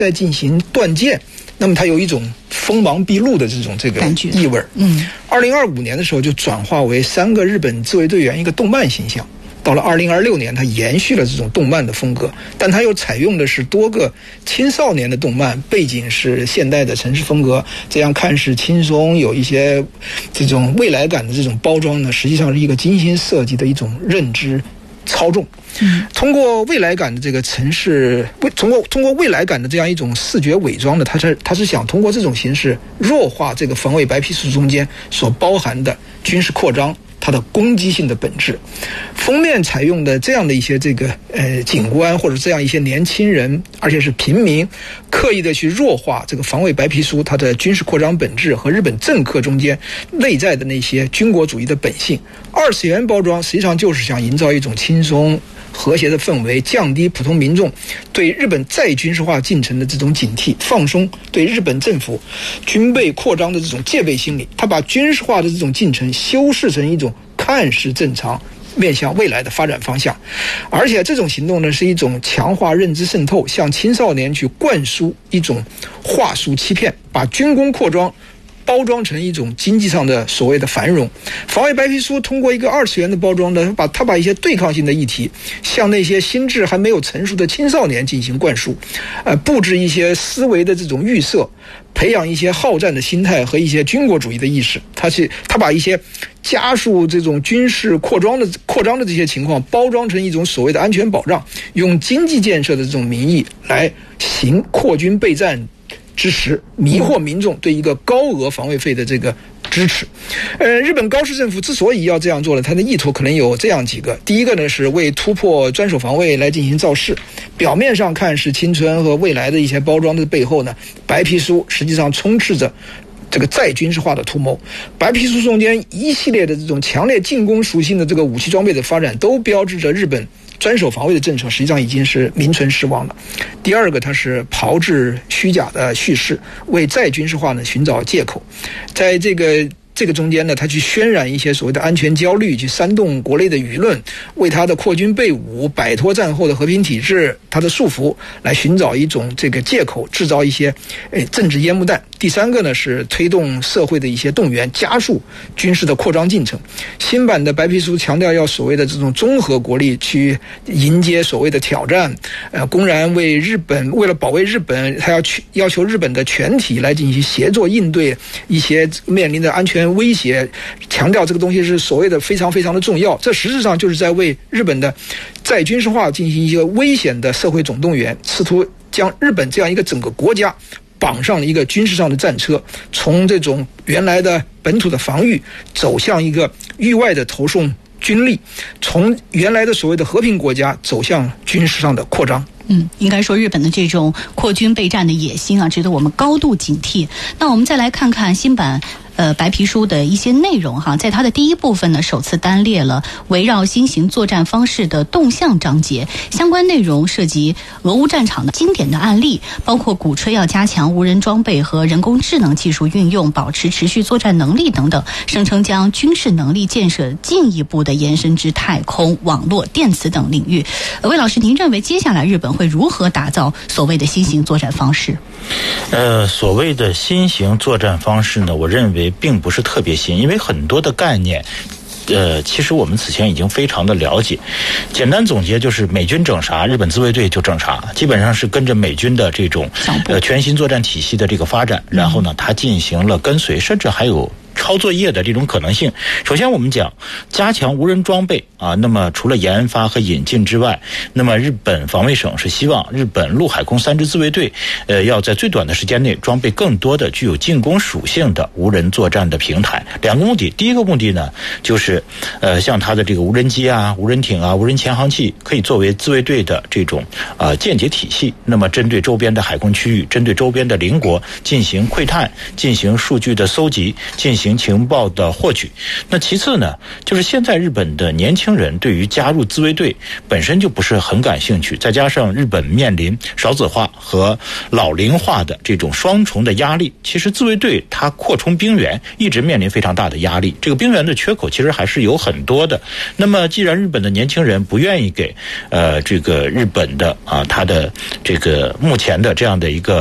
在进行断剑，那么它有一种锋芒毕露的这个意味。2025年的时候就转化为3个日本自卫队员一个动漫形象。到了2026年，它延续了这种动漫的风格，但它又采用的是多个青少年的动漫，背景是现代的城市风格，这样看似轻松，有一些这种未来感的这种包装呢，实际上是一个精心设计的一种认知操纵。通过未来感的这个城市，通过未来感的这样一种视觉伪装的，它是想通过这种形式弱化这个防卫白皮书中间所包含的军事扩张它的攻击性的本质。封面采用的这样的一些警官或者这样一些年轻人，而且是平民，刻意的去弱化这个防卫白皮书它的军事扩张本质和日本政客中间内在的那些军国主义的本性。二次元包装实际上就是想营造一种轻松和谐的氛围，降低普通民众对日本再军事化进程的这种警惕，放松对日本政府军备扩张的这种戒备心理。他把军事化的这种进程修饰成一种看似正常面向未来的发展方向，而且这种行动呢是一种强化认知渗透，向青少年去灌输一种话术欺骗，把军工扩张包装成一种经济上的所谓的繁荣。防卫白皮书通过一个二次元的包装呢，他把一些对抗性的议题向那些心智还没有成熟的青少年进行灌输，布置一些思维的这种预设，培养一些好战的心态和一些军国主义的意识。他把一些加速这种军事扩张的这些情况包装成一种所谓的安全保障，用经济建设的这种名义来行扩军备战之时，迷惑民众对一个高额防卫费的这个支持。日本高市政府之所以要这样做了，它的意图可能有这样几个。第一个呢，是为突破专守防卫来进行造势，表面上看是青春和未来的一些包装的背后呢，白皮书实际上充斥着这个再军事化的图谋。白皮书中间一系列的这种强烈进攻属性的这个武器装备的发展，都标志着日本专守防卫的政策实际上已经是名存实亡了。第二个，它是炮制虚假的叙事，为再军事化呢寻找借口。在这个中间呢，他去渲染一些所谓的安全焦虑，去煽动国内的舆论，为他的扩军备武、摆脱战后的和平体制他的束缚来寻找一种这个借口，制造一些政治烟幕弹。第三个呢，是推动社会的一些动员，加速军事的扩张进程。新版的白皮书强调要所谓的这种综合国力去迎接所谓的挑战，公然为了保卫日本，他要求日本的全体来进行协作应对一些面临的安全威胁，强调这个东西是所谓的非常非常的重要。这实质上就是在为日本的再军事化进行一个危险的社会总动员，试图将日本这样一个整个国家绑上了一个军事上的战车，从这种原来的本土的防御走向一个域外的投送军力，从原来的所谓的和平国家走向军事上的扩张。 应该说日本的这种扩军备战的野心啊，值得我们高度警惕。那我们再来看看新版白皮书的一些内容哈。在它的第一部分呢，首次单列了围绕新型作战方式的动向章节，相关内容涉及俄乌战场的经典的案例，包括鼓吹要加强无人装备和人工智能技术运用，保持持续作战能力等等，声称将军事能力建设进一步的延伸至太空、网络、电磁等领域。魏老师，您认为接下来日本会如何打造所谓的新型作战方式？ 所谓的新型作战方式呢，我认为并不是特别新，因为很多的概念其实我们此前已经非常的了解。简单总结就是美军整啥，日本自卫队就整啥，基本上是跟着美军的这种全新作战体系的这个发展，然后呢它进行了跟随，甚至还有抄作业的这种可能性。首先我们讲加强无人装备啊，那么除了研发和引进之外，那么日本防卫省是希望日本陆海空3支自卫队要在最短的时间内装备更多的具有进攻属性的无人作战的平台。两个目的，第一个目的呢就是像它的这个无人机啊、无人艇啊、无人潜航器可以作为自卫队的这种间谍体系，那么针对周边的海空区域、针对周边的邻国进行窥探、进行数据的搜集、进行行情报的获取。那其次呢，就是现在日本的年轻人对于加入自卫队本身就不是很感兴趣，再加上日本面临少子化和老龄化的这种双重的压力，其实自卫队它扩充兵员一直面临非常大的压力，这个兵员的缺口其实还是有很多的。那么既然日本的年轻人不愿意给这个日本的他的这个目前的这样的一个